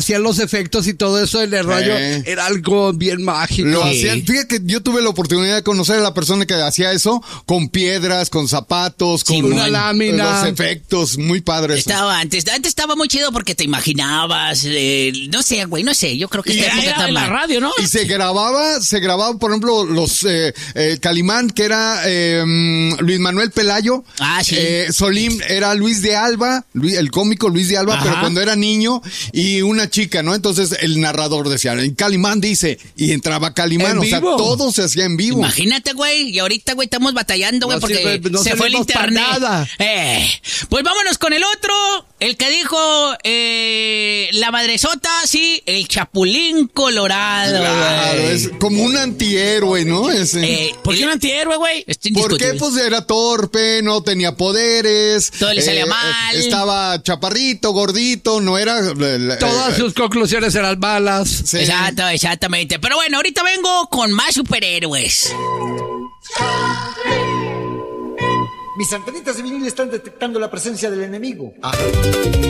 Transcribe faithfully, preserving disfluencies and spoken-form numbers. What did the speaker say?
hacían los efectos y todo eso en el rollo, Eh. era algo bien mágico. Lo Sí. hacían. Fíjate que yo tuve la oportunidad de conocer a la persona que hacía eso con piedras, con zapatos, con Sí, una lámina. los efectos. Muy padre eso. Estaba antes, antes estaba muy chido porque te imaginabas, eh, no sé, güey, no sé, yo creo que Y esta era época está en la mal. radio, ¿no? Y se grababa, se grababa, por ejemplo, los eh, eh, Calimán, que era eh, Luis Manuel Pelayo. Ah, sí. Eh, Solim era Luis de Alba, Luis- el cómico Luis de Alba, Ajá. pero cuando era niño, y una chica, ¿no? Entonces el narrador decía, Calimán dice, y entraba Calimán, ¿En o sea, vivo? todo se hacía en vivo. Imagínate, güey, y ahorita, güey, estamos batallando, güey, No porque sirve- no se fue el servimos para internet. nada. Eh, pues vámonos con el otro, el que dijo eh, la madresota, sí, el Chapulín Colorado. Claro, güey. es como un antihéroe, ¿no? Ese. Eh, ¿Por qué un antihéroe, güey? Esto es ¿Por qué? indiscutible. Pues era torpe, no tenía poderes. Todo le salía mal. Estaba chaparrito, gordito, no era... eh, Todas eh, sus conclusiones eran malas. sí. Exacto, exactamente. Pero bueno, ahorita vengo con más superhéroes. Mis antenitas de vinil están detectando la presencia del enemigo.